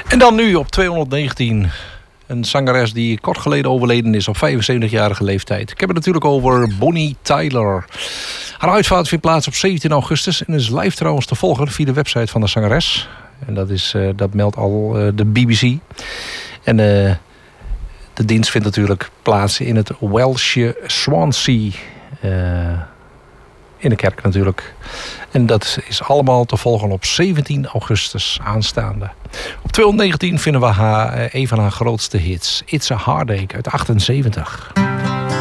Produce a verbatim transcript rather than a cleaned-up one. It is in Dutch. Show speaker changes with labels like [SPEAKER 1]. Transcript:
[SPEAKER 1] En dan nu op tweehonderdnegentien. Een zangeres die kort geleden overleden is op vijfenzeventigjarige leeftijd. Ik heb het natuurlijk over Bonnie Tyler. Haar uitvaart vindt plaats op zeventien augustus en is live trouwens te volgen via de website van de zangeres. En dat, is, uh, dat meldt al uh, de B B C. En uh, de dienst vindt natuurlijk plaats in het Welshje Swansea. Uh, in de kerk natuurlijk. En dat is allemaal te volgen op zeventien augustus aanstaande. Op tweehonderdnegentien vinden we haar, een van haar grootste hits. It's a Heartache uit achtenzeventig.